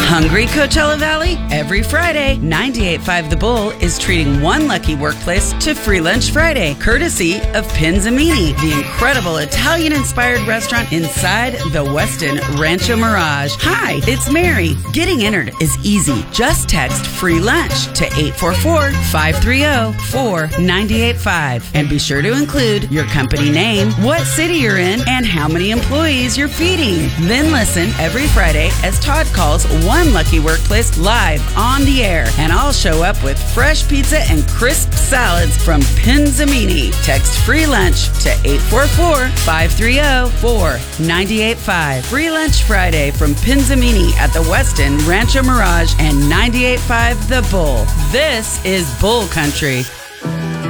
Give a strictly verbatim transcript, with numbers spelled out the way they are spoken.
Hungry, Coachella Valley? Every Friday, ninety-eight point five The Bull is treating one lucky workplace to Free Lunch Friday, courtesy of Pinzamini, the incredible Italian-inspired restaurant inside the Westin Rancho Mirage. Hi, it's Mary. Getting entered is easy. Just text Free Lunch to eight four four, five three zero, four nine eight five and be sure to include your company name, what city you're in, and how many employees you're feeding. Then listen every Friday as Todd calls one lucky workplace live on the air, and I'll show up with fresh pizza and crisp salads from Pinzamini. Text Free Lunch to eight four four, five three zero, four nine eight five. Free Lunch Friday from Pinzamini at the Westin Rancho Mirage and ninety-eight point five The Bull. This is Bull Country.